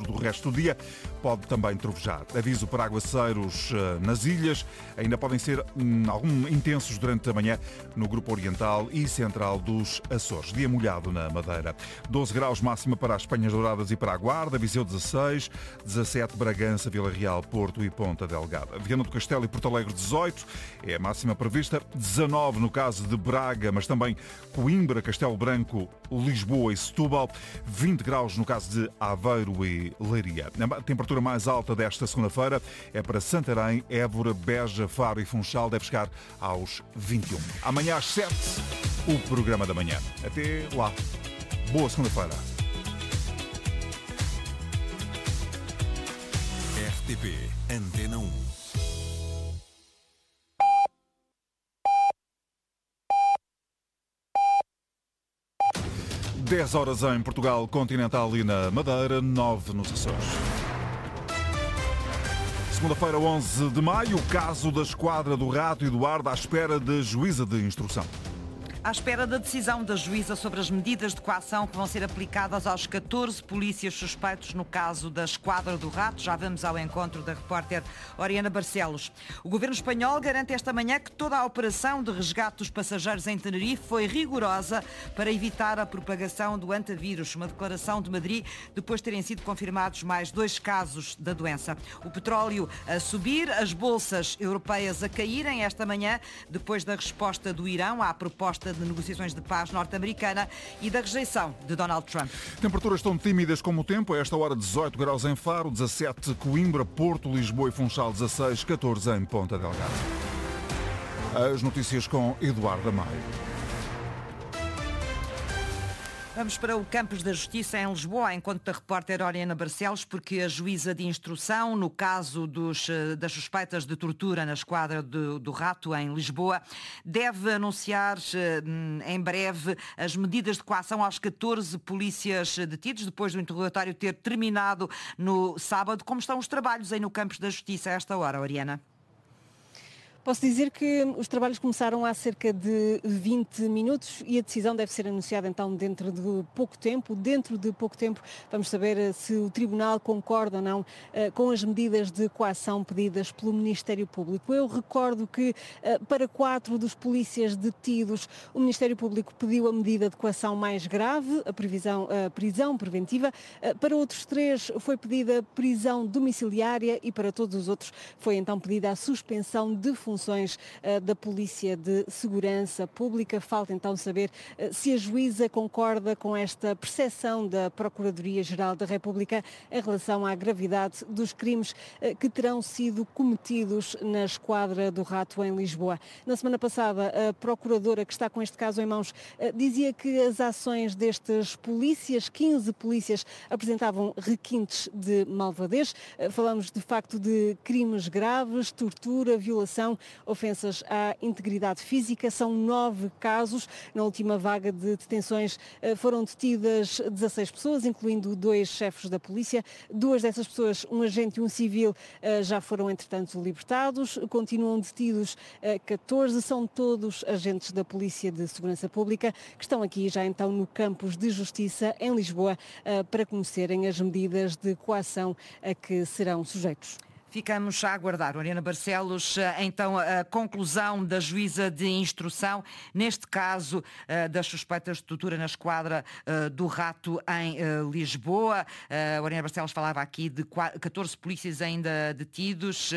do resto do dia pode também trovejar. Aviso para aguaceiros nas ilhas. Ainda podem ser algum intensos durante a manhã no grupo oriental e central dos Açores. Dia molhado na Madeira. 12 graus máxima para as Penhas Douradas e para a Guarda. Viseu 16, 17 Bragança, Vila Real, Porto e Ponta Delgada. Viana do Castelo e Porto Alegre 18 é a máxima prevista. 19 no caso de Braga, mas também Coimbra, Castelo Branco, Lisboa e Setúbal. 20 graus no caso de Aveiro e Leiria. A temperatura mais alta desta segunda-feira é para Santarém, Évora, Beja, Faro e Funchal. Deve chegar aos 21. Amanhã às 7, o programa da manhã. Até lá. Boa segunda-feira. RTP Antena 1. Dez horas em Portugal Continental e na Madeira, 9 nos Açores. Segunda-feira, 11 de maio, o caso da Esquadra do Rato e do Arda à espera de juíza de instrução. À espera da decisão da juíza sobre as medidas de coação que vão ser aplicadas aos 14 polícias suspeitos no caso da Esquadra do Rato. Já vamos ao encontro da repórter Oriana Barcelos. O governo espanhol garante esta manhã que toda a operação de resgate dos passageiros em Tenerife foi rigorosa para evitar a propagação do antavírus. Uma declaração de Madrid depois de terem sido confirmados mais 2 casos da doença. O petróleo a subir, as bolsas europeias a caírem esta manhã depois da resposta do Irão à proposta de negociações de paz norte-americana e da rejeição de Donald Trump. Temperaturas tão tímidas como o tempo. A esta hora 18 graus em Faro, 17 Coimbra, Porto, Lisboa e Funchal, 16, 14 em Ponta Delgada. As notícias com Eduardo Amaro. Vamos para o Campos da Justiça em Lisboa, a encontro da repórter Oriana Barcelos, porque a juíza de instrução, no caso das suspeitas de tortura na Esquadra do Rato em Lisboa, deve anunciar em breve as medidas de coação aos 14 polícias detidos, depois do interrogatório ter terminado no sábado. Como estão os trabalhos aí no Campos da Justiça a esta hora, Oriana? Posso dizer que os trabalhos começaram há cerca de 20 minutos e a decisão deve ser anunciada então dentro de pouco tempo. Dentro de pouco tempo vamos saber se o Tribunal concorda ou não com as medidas de coação pedidas pelo Ministério Público. Eu recordo que para 4 dos polícias detidos o Ministério Público pediu a medida de coação mais grave, a prisão preventiva. Para outros 3 foi pedida prisão domiciliária e para todos os outros foi então pedida a suspensão de funções da Polícia de Segurança Pública. Falta então saber se a juíza concorda com esta percepção da Procuradoria-Geral da República em relação à gravidade dos crimes que terão sido cometidos na Esquadra do Rato em Lisboa. Na semana passada, a Procuradora que está com este caso em mãos dizia que as ações destes polícias, 15 polícias, apresentavam requintes de malvadez. Falamos de facto de crimes graves, tortura, violação, ofensas à integridade física. São 9 casos. Na última vaga de detenções foram detidas 16 pessoas, incluindo 2 chefes da polícia. 2 dessas pessoas, um agente e um civil, já foram entretanto libertados. Continuam detidos 14. São todos agentes da Polícia de Segurança Pública que estão aqui já então no Campos de Justiça em Lisboa para conhecerem as medidas de coação a que serão sujeitos. Ficamos a aguardar, Oriana Barcelos, então a conclusão da juíza de instrução, neste caso das suspeitas de tortura na Esquadra do Rato em Lisboa. A Oriana Barcelos falava aqui de 14 polícias ainda detidos,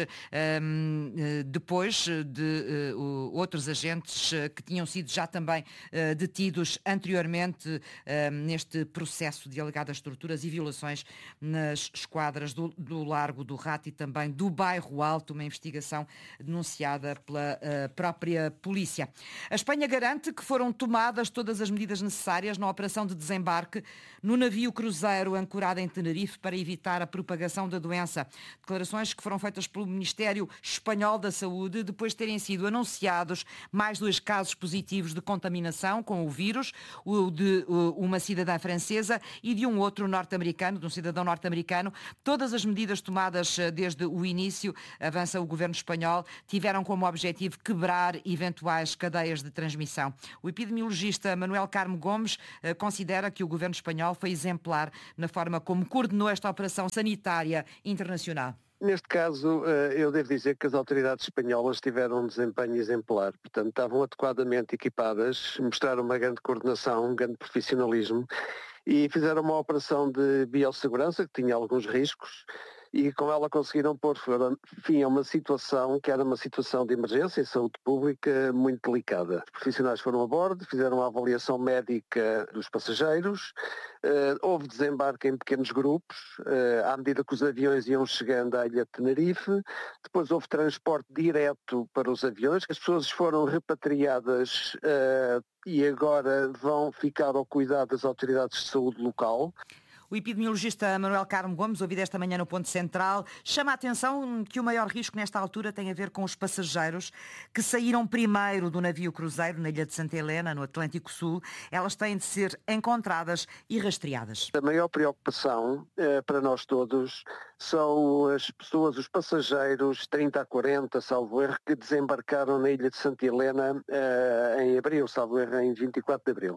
depois de outros agentes que tinham sido já também detidos anteriormente neste processo de alegadas torturas e violações nas esquadras do Largo do Rato e também do Bairro Alto, uma investigação denunciada pela própria polícia. A Espanha garante que foram tomadas todas as medidas necessárias na operação de desembarque no navio cruzeiro ancorado em Tenerife para evitar a propagação da doença. Declarações que foram feitas pelo Ministério Espanhol da Saúde depois de terem sido anunciados mais 2 casos positivos de contaminação com o vírus, o de uma cidadã francesa e de um outro norte-americano, de um cidadão norte-americano. Todas as medidas tomadas desde o início, avança o governo espanhol, tiveram como objetivo quebrar eventuais cadeias de transmissão. O epidemiologista Manuel Carmo Gomes considera que o governo espanhol foi exemplar na forma como coordenou esta operação sanitária internacional. Neste caso, eu devo dizer que as autoridades espanholas tiveram um desempenho exemplar. Portanto, estavam adequadamente equipadas, mostraram uma grande coordenação, um grande profissionalismo e fizeram uma operação de biossegurança que tinha alguns riscos e com ela conseguiram pôr fim a uma situação que era uma situação de emergência e saúde pública muito delicada. Os profissionais foram a bordo, fizeram a avaliação médica dos passageiros, houve desembarque em pequenos grupos, à medida que os aviões iam chegando à ilha de Tenerife, depois houve transporte direto para os aviões, as pessoas foram repatriadas e agora vão ficar ao cuidado das autoridades de saúde local. O epidemiologista Manuel Carmo Gomes, ouvido esta manhã no Ponto Central, chama a atenção que o maior risco nesta altura tem a ver com os passageiros que saíram primeiro do navio cruzeiro na ilha de Santa Helena, no Atlântico Sul. Elas têm de ser encontradas e rastreadas. A maior preocupação para nós todos são as pessoas, os passageiros, 30 a 40, salvo erro, que desembarcaram na ilha de Santa Helena em abril, salvo erro, em 24 de abril.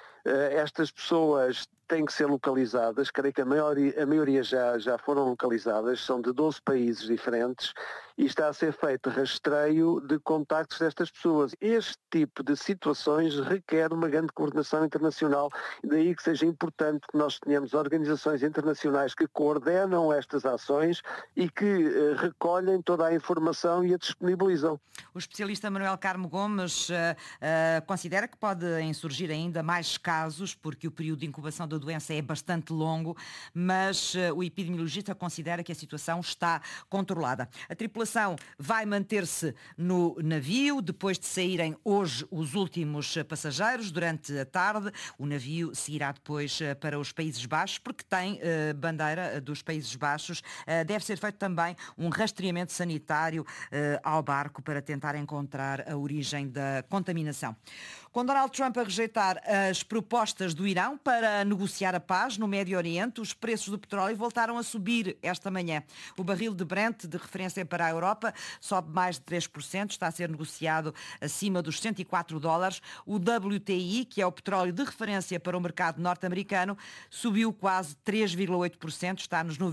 Estas pessoas têm que ser localizadas, creio que a maioria já foram localizadas, são de 12 países diferentes e está a ser feito rastreio de contactos destas pessoas. Este tipo de situações requer uma grande coordenação internacional, daí que seja importante que nós tenhamos organizações internacionais que coordenam estas ações e que recolhem toda a informação e a disponibilizam. O especialista Manuel Carmo Gomes considera que podem surgir ainda mais casos, porque o período de incubação da doença é bastante longo, mas o epidemiologista considera que a situação está controlada. A tripulação vai manter-se no navio, depois de saírem hoje os últimos passageiros durante a tarde. O navio seguirá depois para os Países Baixos, porque tem bandeira dos Países Baixos. Deve ser feito também um rastreamento sanitário ao barco para tentar encontrar a origem da contaminação. Com Donald Trump a rejeitar as propostas do Irão para negociar a paz no Médio Oriente, os preços do petróleo voltaram a subir esta manhã. O barril de Brent, de referência para a Europa, sobe mais de 3%, está a ser negociado acima dos $104. O WTI, que é o petróleo de referência para o mercado norte-americano, subiu quase 3,8%, está nos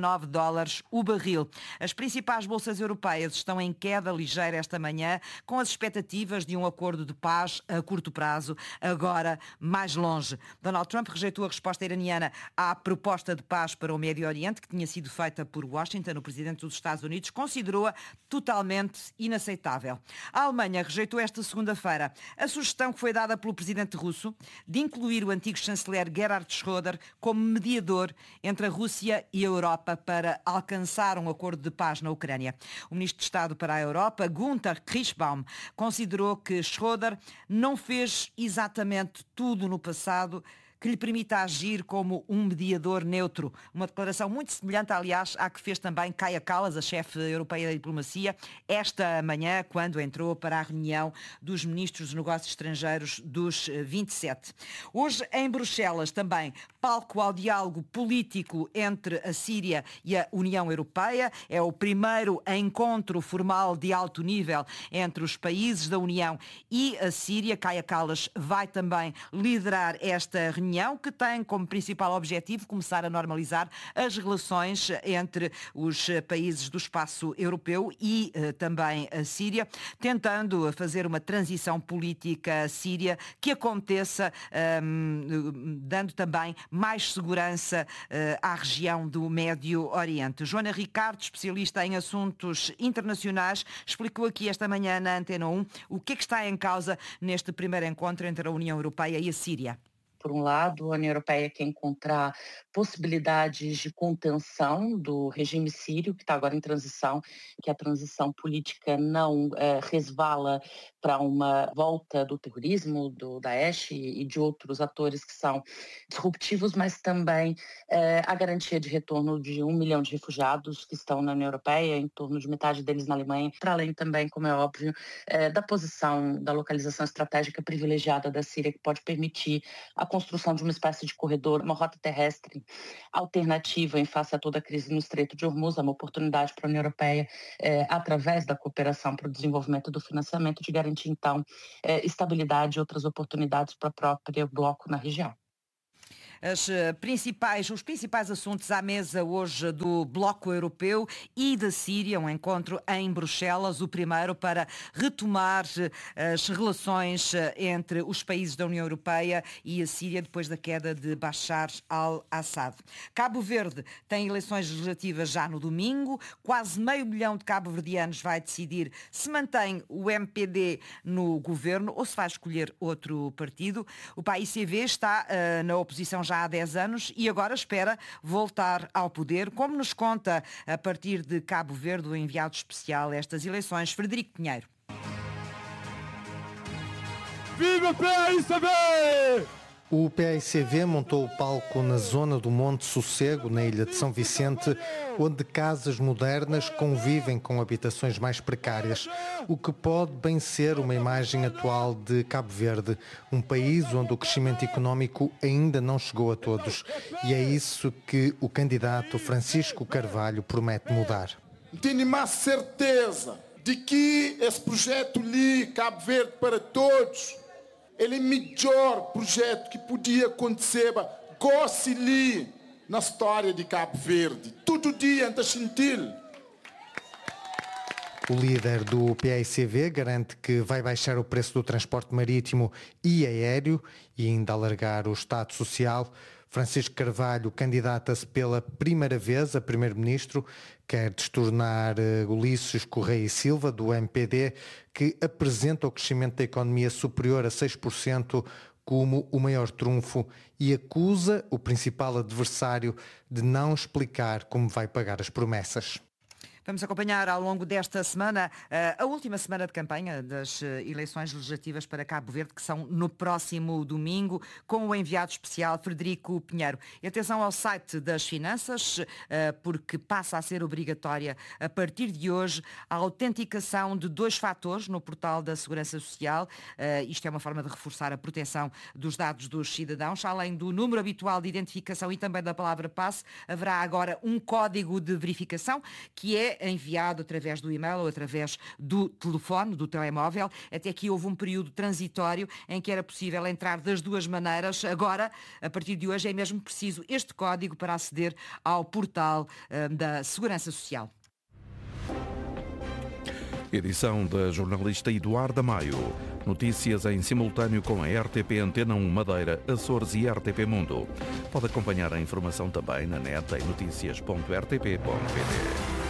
$99 o barril. As principais bolsas europeias estão em queda ligeira esta manhã, com as expectativas de um acordo de paz a curto prazo, agora mais longe. Donald Trump rejeitou a resposta iraniana à proposta de paz para o Médio Oriente, que tinha sido feita por Washington. O presidente dos Estados Unidos considerou-a totalmente inaceitável. A Alemanha rejeitou esta segunda-feira a sugestão que foi dada pelo presidente russo de incluir o antigo chanceler Gerhard Schröder como mediador entre a Rússia e a Europa para alcançar um acordo de paz na Ucrânia. O ministro de Estado para a Europa, Günther Kirschbaum, considerou que Schröder não fez exatamente tudo no passado que lhe permita agir como um mediador neutro. Uma declaração muito semelhante, aliás, à que fez também Kaja Kallas, a chefe europeia da diplomacia, esta manhã, quando entrou para a reunião dos ministros dos negócios estrangeiros dos 27. Hoje, em Bruxelas, também palco ao diálogo político entre a Síria e a União Europeia. É o primeiro encontro formal de alto nível entre os países da União e a Síria. Kaja Kallas vai também liderar esta reunião, que tem como principal objetivo começar a normalizar as relações entre os países do espaço europeu e também a Síria, tentando fazer uma transição política síria que aconteça, dando também mais segurança à região do Médio Oriente. Joana Ricardo, especialista em assuntos internacionais, explicou aqui esta manhã na Antena 1 o que é que está em causa neste primeiro encontro entre a União Europeia e a Síria. Por um lado, a União Europeia quer encontrar possibilidades de contenção do regime sírio, que está agora em transição, que a transição política não resvala para uma volta do terrorismo, do Daesh e de outros atores que são disruptivos, mas também a garantia de retorno de 1 milhão de refugiados que estão na União Europeia, em torno de metade deles na Alemanha, para além também, como é óbvio, da posição, da localização estratégica privilegiada da Síria, que pode permitir a construção de uma espécie de corredor, uma rota terrestre alternativa em face a toda a crise no Estreito de Hormuz, é uma oportunidade para a União Europeia, através da cooperação para o desenvolvimento do financiamento, de garantir, então, estabilidade e outras oportunidades para o próprio bloco na região. Os principais assuntos à mesa hoje do Bloco Europeu e da Síria, um encontro em Bruxelas, o primeiro para retomar as relações entre os países da União Europeia e a Síria depois da queda de Bashar al-Assad. Cabo Verde tem eleições legislativas já no domingo, quase 500 mil de cabo-verdianos vai decidir se mantém o MPD no governo ou se vai escolher outro partido. O PAICV está na oposição já há 10 anos e agora espera voltar ao poder, como nos conta a partir de Cabo Verde o enviado especial a estas eleições, Frederico Pinheiro. Viva o PAICV! O PAICV montou o palco na zona do Monte Sossego, na ilha de São Vicente, onde casas modernas convivem com habitações mais precárias, o que pode bem ser uma imagem atual de Cabo Verde, um país onde o crescimento económico ainda não chegou a todos. E é isso que o candidato Francisco Carvalho promete mudar. Tenho mais certeza de que esse projeto ali, Cabo Verde para Todos, ele é o melhor projeto que podia acontecer, goste ali na história de Cabo Verde. Todo dia anda a sentir. O líder do PAICV garante que vai baixar o preço do transporte marítimo e aéreo e ainda alargar o Estado Social. Francisco Carvalho candidata-se pela primeira vez a primeiro-ministro, quer destornar Ulisses Correia e Silva, do MPD, que apresenta o crescimento da economia superior a 6% como o maior trunfo e acusa o principal adversário de não explicar como vai pagar as promessas. Vamos acompanhar ao longo desta semana a última semana de campanha das eleições legislativas para Cabo Verde, que são no próximo domingo, com o enviado especial Frederico Pinheiro. E atenção ao site das finanças, porque passa a ser obrigatória a partir de hoje a autenticação de 2 fatores no portal da Segurança Social. Isto é uma forma de reforçar a proteção dos dados dos cidadãos. Além do número habitual de identificação e também da palavra passe, haverá agora um código de verificação que é enviado através do e-mail ou através do telefone, do telemóvel. Até aqui houve um período transitório em que era possível entrar das duas maneiras. Agora, a partir de hoje, é mesmo preciso este código para aceder ao portal da Segurança Social. Edição da jornalista Eduarda Maio. Notícias em simultâneo com a RTP Antena 1 Madeira, Açores e RTP Mundo. Pode acompanhar a informação também na net em noticias.rtp.pt.